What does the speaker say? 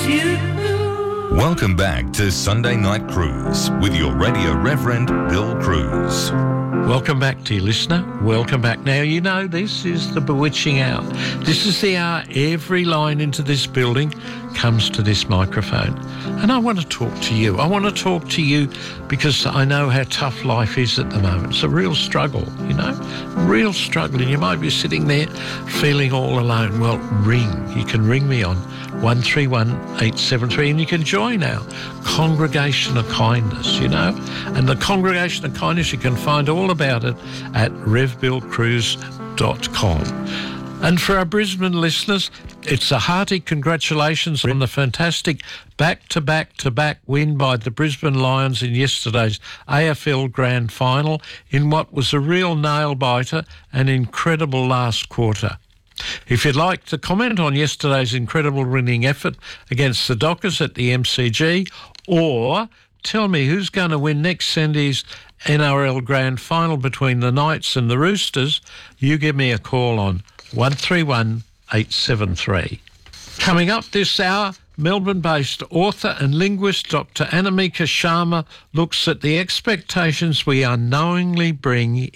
Welcome back to Sunday Night Cruise with your Radio Reverend Bill Cruz. Welcome back, dear listener. Welcome back. Now, you know, this is the bewitching hour. This is the hour every line into this building comes to this microphone. And I want to talk to you. I want to talk to you because I know how tough life is at the moment. It's a real struggle, you know, real struggle. And you might be sitting there feeling all alone. Well, ring. You can ring me on 131873 and you can join our Congregation of Kindness, you know. And the Congregation of Kindness, you can find all about it at revbillcruise.com. And for our Brisbane listeners, it's a hearty congratulations on the fantastic back-to-back-to-back win by the Brisbane Lions in yesterday's AFL Grand Final in what was a real nail-biter and incredible last quarter. If you'd like to comment on yesterday's incredible winning effort against the Dockers at the MCG, or tell me who's going to win next Sunday's NRL Grand Final between the Knights and the Roosters, you give me a call on 131873. Coming up this hour, Melbourne-based author and linguist Dr. Anamika Sharma looks at the expectations we unknowingly bring